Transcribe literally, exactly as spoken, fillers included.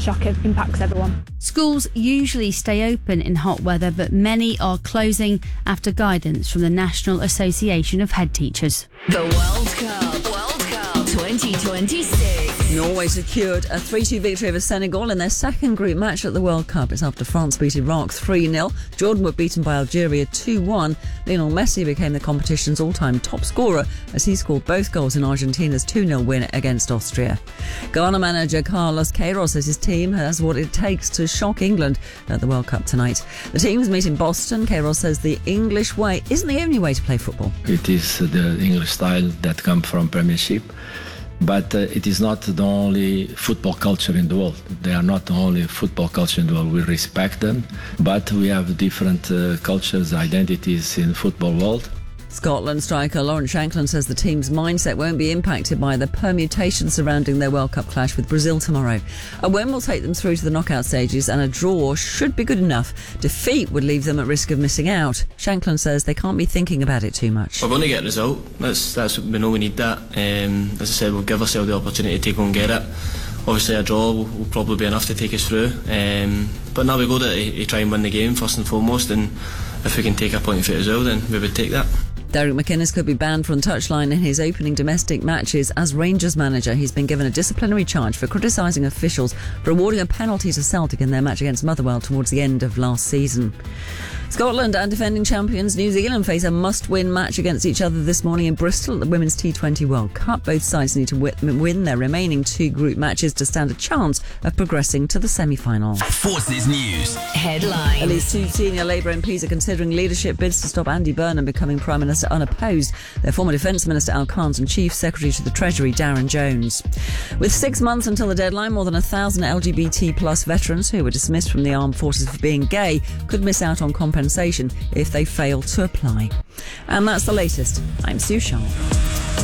shock impacts everyone. Schools usually stay open in hot weather, but many are closing after guidance from the National Association of Head Teachers. The World Cup, World Cup twenty twenty-six. Norway secured a three two victory over Senegal in their second group match at the World Cup. It's after France beat Iraq three nil. Jordan were beaten by Algeria two one. Lionel Messi became the competition's all-time top scorer as he scored both goals in Argentina's two nil win against Austria. Ghana manager Carlos Queiroz says his team has what it takes to shock England at the World Cup tonight. The teams meet in Boston. Queiroz says the English way isn't the only way to play football. It is the English style that comes from Premiership. But uh, it is not the only football culture in the world. They are not the only football culture in the world. We respect them, but we have different uh, cultures, identities in the football world. Scotland striker Lawrence Shankland says the team's mindset won't be impacted by the permutations surrounding their World Cup clash with Brazil tomorrow. A win will take them through to the knockout stages and a draw should be good enough. Defeat would leave them at risk of missing out. Shankland says they can't be thinking about it too much. We're going to get a result. That's, that's we know we need that. Um, as I said, we'll give ourselves the opportunity to go and get it. Obviously a draw will, will probably be enough to take us through. Um, but now we go to, to try and win the game first and foremost, and if we can take a point from it as well, then we would take that. Derek McInnes could be banned from the touchline in his opening domestic matches as Rangers manager. He's been given a disciplinary charge for criticising officials for awarding a penalty to Celtic in their match against Motherwell towards the end of last season. Scotland and defending champions New Zealand face a must-win match against each other this morning in Bristol at the Women's T twenty World Cup. Both sides need to win their remaining two group matches to stand a chance of progressing to the semi-final. Forces News headlines. At least two senior Labour M Ps are considering leadership bids to stop Andy Burnham becoming Prime Minister unopposed. Their former Defence Minister Al Khan's and Chief Secretary to the Treasury Darren Jones. With six months until the deadline, more than a thousand L G B T plus veterans who were dismissed from the armed forces for being gay could miss out on compensation if they fail to apply. And that's the latest. I'm Sue Sharp.